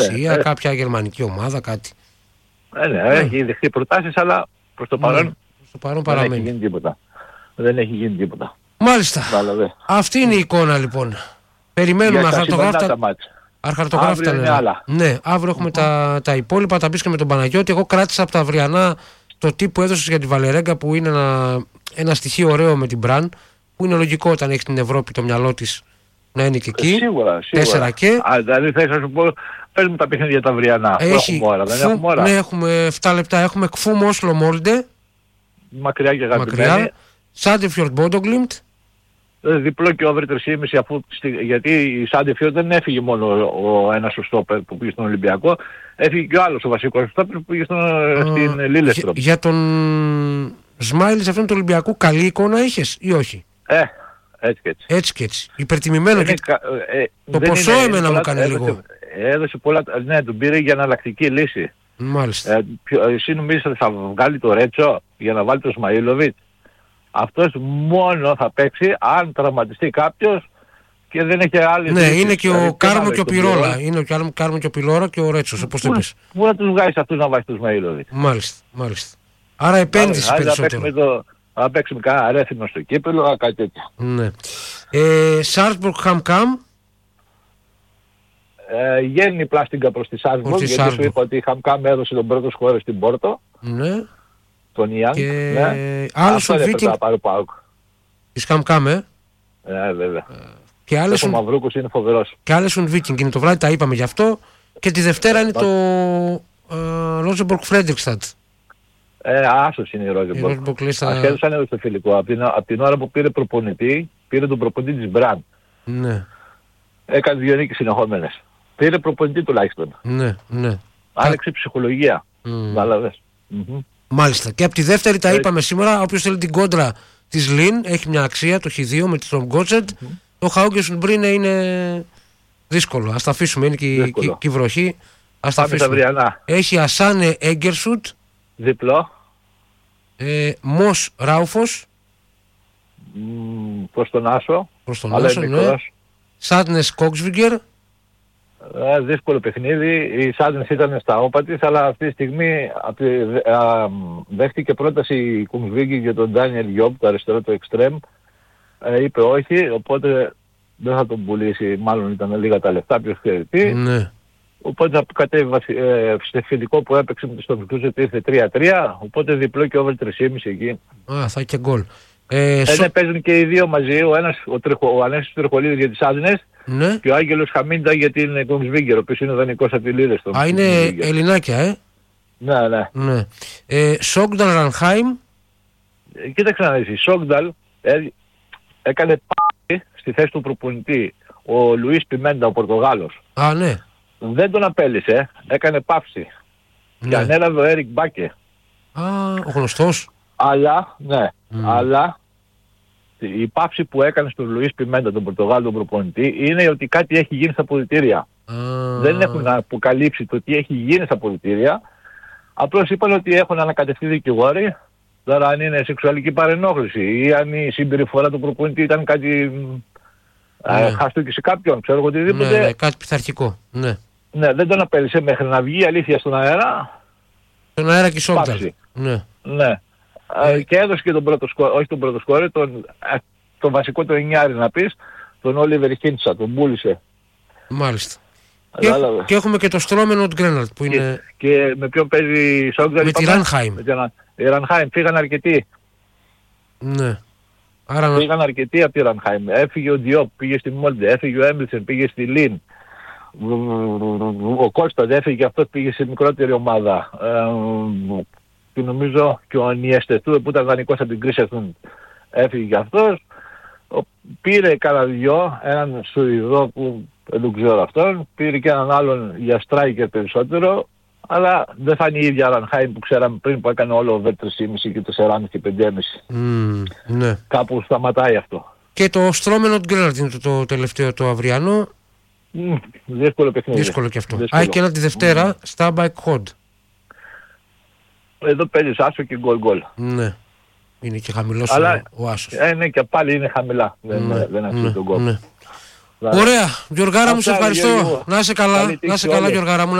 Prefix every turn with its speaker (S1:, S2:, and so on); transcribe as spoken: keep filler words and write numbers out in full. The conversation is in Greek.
S1: Τουρκία, κάποια γερμανική ομάδα, κάτι.
S2: Ε, ναι, ε. έχει δεχτεί προτάσεις, αλλά προς το παρόν,
S1: ναι, προς το παρόν
S2: δεν
S1: παραμένει.
S2: έχει γίνει τίποτα. Δεν έχει γίνει τίποτα.
S1: Μάλιστα.
S2: Βάλε,
S1: αυτή είναι η εικόνα λοιπόν. Περιμένουμε αχαρτογράφητα. Αχαρτογράφητα
S2: είναι άλλα.
S1: Ναι, αύριο έχουμε mm-hmm. τα, τα υπόλοιπα, τα πεις και με τον Παναγιώτη. Εγώ κράτησα από τα αυριανά το τι που έδωσες για τη Βαλερέγκα, που είναι ένα, ένα στοιχείο ωραίο με την Μπραν, που είναι λογικό όταν έχει την Ευρώπη το μυαλό της να είναι και εκεί.
S2: Σίγουρα, σίγουρα.
S1: Τέσσερα και.
S2: Α, δηλαδή θα σου πω, πες μου τα παιχνίδια τα αυριανά.
S1: Έχει
S2: έχουμε ώρα, δεν
S1: κφου,
S2: έχουμε ώρα.
S1: Ναι, έχουμε επτά λεπτά. Έχουμε Κφούμ Όσλο Μόλντε.
S2: Μακριά και αγαπημένη.
S1: Σάντεφιορντ Μπόντογκλιμπτ.
S2: Διπλό και over τρία κόμμα πέντε, αφού, γιατί η Σάντεφιορντ δεν έφυγε μόνο ο, ο ένας ο στόπερ που πήγε στον Ολυμπιακό, έφυγε και ο άλλος ο βασικός στόπερ που πήγε στον, uh, στην Λίλεστρομ.
S1: Για, για τον Σμάιλ σε αυτόν τον Ολυμπιακό καλή εικόνα είχες ή όχι?
S2: Ε, έτσι και έτσι.
S1: Έτσι και έτσι. Υπερτιμημένο και
S2: κα, ε,
S1: το ποσό είναι, εμένα μου κάνει
S2: έδωσε,
S1: λίγο.
S2: Έδωσε πολλά, ναι, τον πήρε για εναλλακτική λύση.
S1: Μάλιστα.
S2: Ε, εσύ νομίζεις ότι θα βγάλει το Ρέτσο για να βάλει το Σμαΐλοβιτ? Αυτός μόνο θα παίξει αν τραυματιστεί κάποιος και δεν έχει άλλη.
S1: Ναι, είναι και ο Κάρμο και ο Πυρόλα. Είναι ο Κάρμο και ο Πυρόλα και ο Ρέτσος, όπως το είπες.
S2: Πού να τους βγάλεις αυτούς να βάζεις το Σμαΐλοβιτ?
S1: Μάλιστα, μάλιστα. Άρα επένδυση περισσότερο.
S2: Θα παίξουμε κανένα αρέθιμο στο κύπελλο, κάτι τέτοιο.
S1: Ναι. Σάρσμπουργκ Χαμκάμ.
S2: Γέννη πλάστιγκα προς τη Σάρσμπουργκ, γιατί σου είπα ότι η Χαμκάμ έδωσε τον πρώτο σκόρ στην Πόρτο.
S1: Ναι.
S2: Τον Ιαν.
S1: Και
S2: ναι.
S1: Άλισον Βίκινγκ. Της Χαμκάμ, ε.
S2: Ναι, βέβαια.
S1: Και
S2: ο Μαυρούκος είναι φοβερός.
S1: Και Άλισον Βίκινγκ είναι το βράδυ, τα είπαμε γι' αυτό. Και τη Δευτέρα είναι το Ρόζεμπορκ Φρέντρικσταντ.
S2: Ε, άσος είναι η Ρόζεμπορκ. Ασχέτως αν έδωσε το φιλικό. Από την, από την ώρα που πήρε προπονητή, πήρε τον προπονητή της Μπραν.
S1: Ναι.
S2: Έκανε δύο νίκες συνεχόμενες. Πήρε προπονητή τουλάχιστον.
S1: Ναι, ναι.
S2: Άλλαξε η ψυχολογία. Mm. Mm-hmm.
S1: Μάλιστα. Και από τη δεύτερη τα είπαμε σήμερα. Όποιος θέλει την κόντρα της Λιν έχει μια αξία, το χ δύο με τη Στρομ Γκότσετ. Mm-hmm. Το Χάουγκεσουν Μπρίνε είναι δύσκολο. Ας τα αφήσουμε. Είναι και, και, και η βροχή. Ας τα αφήσουμε. Έχει Ασάνε Έγκερσουτ.
S2: Διπλό.
S1: Ε, Μος Ράουφος.
S2: Mm, προς τον Άσο.
S1: Προς τον Άσο, ναι. Σάντνες Κόξβιγκερ.
S2: Ε, δύσκολο παιχνίδι. Η Σάντνες ήταν στα όπα της, αλλά αυτή τη στιγμή αυτή, α, δέχτηκε πρόταση η Κουμβίγκη για τον Ντάνιελ Γιόμπ, το αριστερό το εξτρέμ. Ε, είπε όχι, οπότε δεν θα τον πουλήσει, μάλλον ήταν λίγα τα λεφτά, ποιος ξέρει τι.
S1: Ναι.
S2: Οπότε θα κατέβει ε, σε φιλικό που έπαιξε με το Στομικούς ήρθε τρία τρία, οπότε διπλό και over τρία κόμμα πέντε εκεί.
S1: Α, θα και γκολ. Ε,
S2: ε,
S1: σο...
S2: ναι, παίζουν και οι δύο μαζί, ο ένας, ο, Τριχο, ο Ανέσης Τριχολίδης για τις Άντινες,
S1: ναι.
S2: Και ο Άγγελος Χαμίντα για την Κομσβίγκερ, ο οποίος είναι δανεικός από τη Λίλεστρομ.
S1: Α, είναι Ελληνάκια, ε.
S2: Ναι, ναι.
S1: ναι. Ε, Σόγνταλ Ρανχάιμ.
S2: Ε, κοίταξε να δεις, η Σόγνταλ ε, έκανε πάλι στη θέση του προπονητή ο Λουίς Πιμέντα, ο Πορτογάλος.
S1: Α, ναι.
S2: Δεν τον απέλησε, έκανε παύση. Ναι. Και ανέλαβε ο Έρικ Μπάκε.
S1: Α, ο γνωστός.
S2: Αλλά, ναι, mm. αλλά η πάυση που έκανε στον Λουίς Πιμέντα, τον Πορτογάλο, τον προπονητή, είναι ότι κάτι έχει γίνει στα αποδυτήρια.
S1: Ah.
S2: Δεν έχουν αποκαλύψει το τι έχει γίνει στα αποδυτήρια. Απλώς είπαν ότι έχουν ανακατευτεί δικηγόροι. Τώρα αν είναι σεξουαλική παρενόχληση ή αν η συμπεριφορά του προπονητή ήταν κάτι ναι. χαστούκι σε κάποιον, ξέρω οτιδήποτε.
S1: Ναι, ναι, κάτι πειθαρχικό. Ναι.
S2: Ναι, δεν τον απέλησε μέχρι να βγει η αλήθεια στον αέρα.
S1: Στον αέρα και Σόγνταλ. Ναι.
S2: Ναι. Ε, και έδωσε και τον πρώτο σκόρ, όχι τον πρώτο σκόρ, τον, το βασικό το εννιάρι να πεις, τον Όλιβερ Χίντσα, τον πούλησε.
S1: Μάλιστα. Και, και έχουμε και το Στρόμενο Γκρέναλτ που
S2: και,
S1: είναι...
S2: Και με ποιον παίζει η Σόγνταλ?
S1: Με τη Ρανχάιμ.
S2: Η Ρανχάιμ, φύγαν αρκετοί.
S1: Ναι. Άρα...
S2: Φύγαν αρκετοί από τη Ρανχάιμ. Έφυγε ο Διόπ, πήγε στη Μόλντε, έφυγε ο Έμπλισεν, πήγε στη Λιν. Ο Κώσταντ έφυγε, αυτός πήγε σε μικρότερη ομάδα. Ε, και νομίζω και ο Νιεστετού που ήταν δανεικός από την Κρίσεθουν έφυγε και αυτός. Πήρε κανένα δυο, έναν Σουηδό που δεν τον ξέρω αυτόν, πήρε και έναν άλλον για στράικερ περισσότερο, αλλά δεν θα είναι η ίδια Ρανχάιμ που ξέραμε πριν που έκανε όλο over τρία κόμμα πέντε και τέσσερα κόμμα πέντε και πέντε κόμμα πέντε.
S1: Mm, ναι.
S2: Κάπου σταματάει αυτό.
S1: Και το Στρόμενο Γκρέναλτ είναι το, το τελευταίο το αυριανό.
S2: Mm, δύσκολο παιχνίδι.
S1: Δύσκολο και αυτό. Α, και ένα τη Δευτέρα, mm. Στάμπαϊκ Χοντ.
S2: Εδώ παίζεις άσο και γκολ γκολ.
S1: Ναι. Είναι και χαμηλός
S2: αλλά,
S1: ο, ο άσος.
S2: Ε, ναι, και πάλι είναι χαμηλά. Δεν,
S1: ναι,
S2: δεν αξίζει
S1: ναι,
S2: τον γκολ.
S1: Ναι. Ωραία, Γιωργάρα μου, σε ευχαριστώ. Να είσαι καλά, να είσαι καλά, Γιωργάρα μου.